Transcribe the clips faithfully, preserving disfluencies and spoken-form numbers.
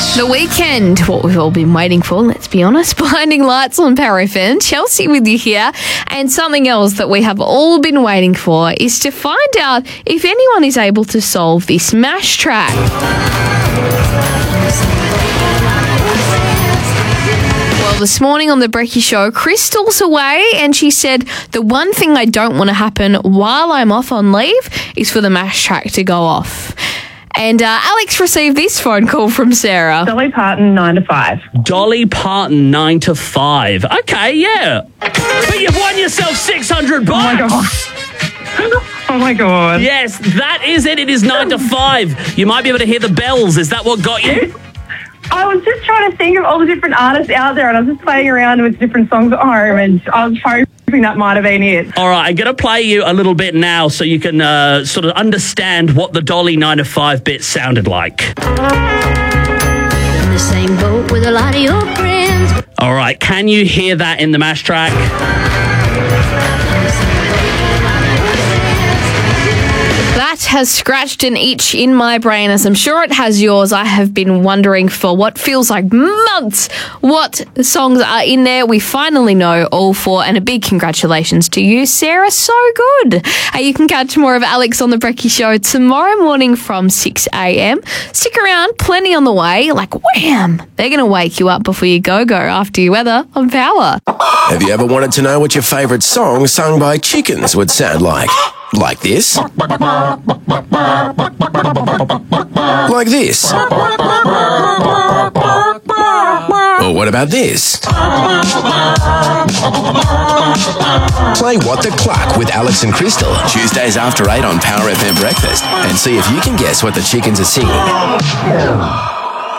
The weekend, what we've all been waiting for, let's be honest. Blinding Lights on Power F M. Chelsea with you here. And something else that we have all been waiting for is to find out if anyone is able to solve this MASH track. Well, this morning on The Brekkie Show, Crystal's away and she said, the one thing I don't want to happen while I'm off on leave is for the MASH track to go off. And uh, Alex received this phone call from Sarah. Dolly Parton, nine to five. Dolly Parton, nine to five. Okay, yeah. But you've won yourself six hundred bucks. Oh, my God. Yes, that is it. It is nine to five. You might be able to hear the bells. Is that what got you? I was just trying to think of all the different artists out there, and I was just playing around with different songs at home, and I was hoping that might have been it. All right, I'm going to play you a little bit now so you can uh, sort of understand what the Dolly nine to five bit sounded like. In the same boat with a lot of your friends. All right, can you hear that in the MASH track? That has scratched an itch in my brain, as I'm sure it has yours. I have been wondering for what feels like months what songs are in there. We finally know all four, and a big congratulations to you, Sarah. So good. Uh, you can catch more of Alex on The Brekkie Show tomorrow morning from six a.m. Stick around, plenty on the way. Like, wham! They're going to wake you up before you go-go after your weather on Power. Have you ever wanted to know what your favourite song sung by chickens would sound like? Like this? Like this? Or what about this? Play What the Cluck with Alex and Crystal, Tuesdays after eight on Power F M Breakfast, and see if you can guess what the chickens are singing.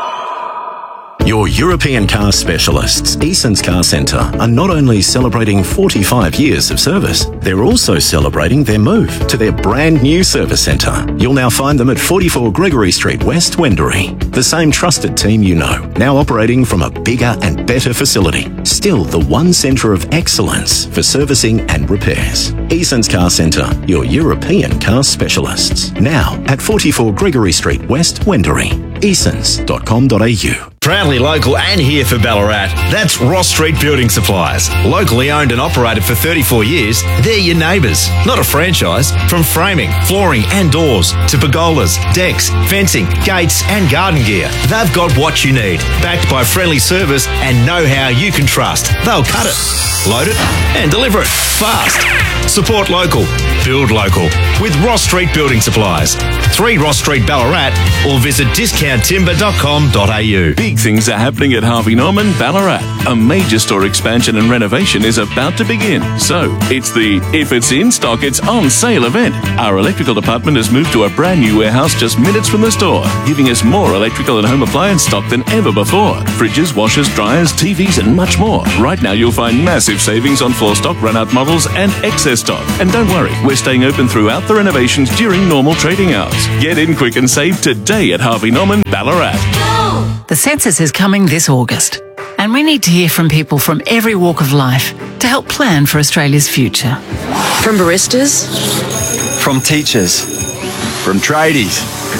Your European car specialists, Eason's Car Centre, are not only celebrating forty-five years of service, they're also celebrating their move to their brand new service centre. You'll now find them at forty-four Gregory Street West, Wendouree. The same trusted team you know, now operating from a bigger and better facility. Still the one centre of excellence for servicing and repairs. Eason's Car Centre, your European car specialists. Now at forty-four Gregory Street West, Wendouree. easons dot com dot a u. Proudly local and here for Ballarat, that's Ross Street Building Supplies. Locally owned and operated for thirty-four years, they're your neighbours, not a franchise. From framing, flooring and doors to pergolas, decks, fencing, gates and garden gear, they've got what you need. Backed by friendly service and know-how you can trust. They'll cut it, load it and deliver it fast. Support local, build local with Ross Street Building Supplies. three Ross Street Ballarat or visit discount timber dot com dot a u. Big things are happening at Harvey Norman, Ballarat. A major store expansion and renovation is about to begin. So, it's the If It's In Stock, It's On Sale event. Our electrical department has moved to a brand new warehouse just minutes from the store, giving us more electrical and home appliance stock than ever before. Fridges, washers, dryers, T Vs and much more. Right now you'll find massive savings on floor stock, run-out models and excess stock. And don't worry, we're staying open throughout the renovations during normal trading hours. Get in quick and save today at Harvey Norman, Ballarat. The census is coming this August, and we need to hear from people from every walk of life to help plan for Australia's future. From baristas, from teachers, from tradies,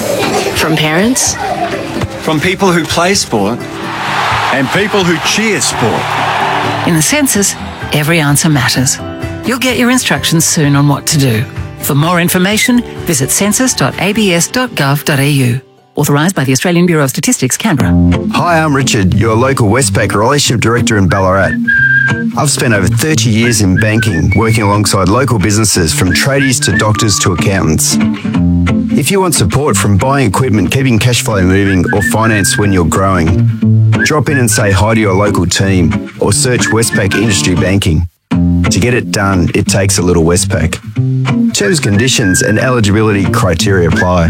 from parents, from people who play sport, and people who cheer sport. In the census, every answer matters. You'll get your instructions soon on what to do. For more information, visit census dot a b s dot gov dot a u. Authorised by the Australian Bureau of Statistics, Canberra. Hi, I'm Richard, your local Westpac Relationship Director in Ballarat. I've spent over thirty years in banking, working alongside local businesses from tradies to doctors to accountants. If you want support from buying equipment, keeping cash flow moving, or finance when you're growing, drop in and say hi to your local team or search Westpac Industry Banking. To get it done, it takes a little Westpac. Terms, conditions and eligibility criteria apply.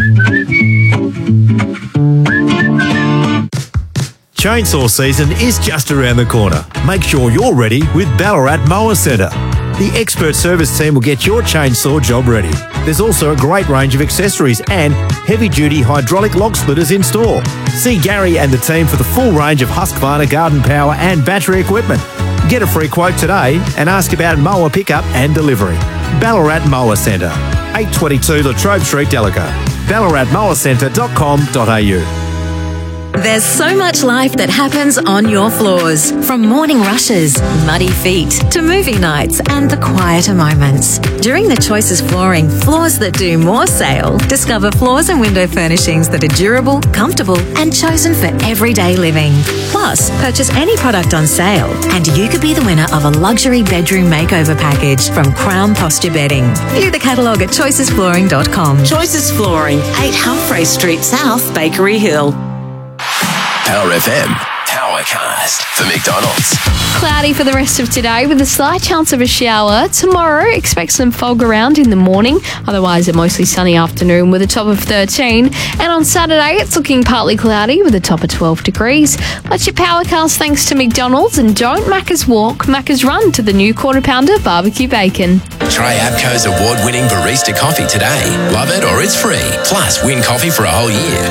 Chainsaw season is just around the corner. Make sure you're ready with Ballarat Mower Centre. The expert service team will get your chainsaw job ready. There's also a great range of accessories and heavy-duty hydraulic log splitters in store. See Gary and the team for the full range of Husqvarna garden power and battery equipment. Get a free quote today and ask about mower pickup and delivery. Ballarat Mower Centre, eight twenty-two Latrobe Street, Delago. ballarat mower centre dot com dot a u. There's so much life that happens on your floors. From morning rushes, muddy feet, to movie nights and the quieter moments. During the Choices Flooring Floors That Do More sale, discover floors and window furnishings that are durable, comfortable and chosen for everyday living. Plus, purchase any product on sale and you could be the winner of a luxury bedroom makeover package from Crown Posture Bedding. View the catalogue at choices flooring dot com. Choices Flooring, eight Humphrey Street South, Bakery Hill. Power F M, Powercast for McDonald's. Cloudy for the rest of today with a slight chance of a shower. Tomorrow, expect some fog around in the morning. Otherwise, a mostly sunny afternoon with a top of thirteen. And on Saturday, it's looking partly cloudy with a top of twelve degrees. That's your Powercast thanks to McDonald's. And don't Macca's walk, Macca's run to the new Quarter Pounder barbecue bacon. Try APCO's award-winning barista coffee today. Love it or it's free. Plus, win coffee for a whole year.